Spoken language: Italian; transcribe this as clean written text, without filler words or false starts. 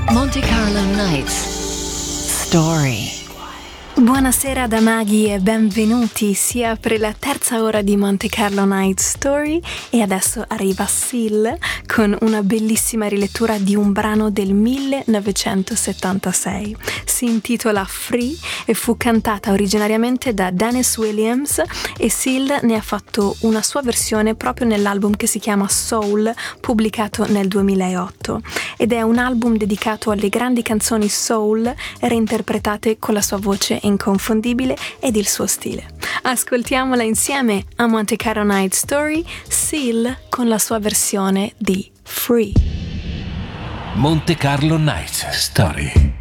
Monte Carlo Nights Story. Buonasera da Maghi e benvenuti, si apre la terza ora di Monte Carlo Night Story e adesso arriva Seal con una bellissima rilettura di un brano del 1976. Si intitola Free e fu cantata originariamente da Dennis Williams e Seal ne ha fatto una sua versione proprio nell'album che si chiama Soul, pubblicato nel 2008, ed è un album dedicato alle grandi canzoni soul reinterpretate con la sua voce inconfondibile ed il suo stile. Ascoltiamola insieme a Monte Carlo Night Story, Seal con la sua versione di Free. Monte Carlo Night Story.